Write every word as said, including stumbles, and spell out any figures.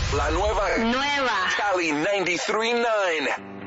La nueva. Nueva. Cali noventa y tres punto nueve.